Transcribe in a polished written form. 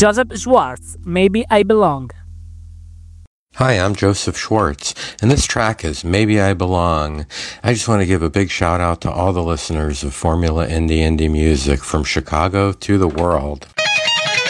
Joseph Schwartz, Maybe I Belong. Hi, I'm Joseph Schwartz, and this track is Maybe I Belong. I just want to give a big shout out to all the listeners of Formula Indie Music from Chicago to the world.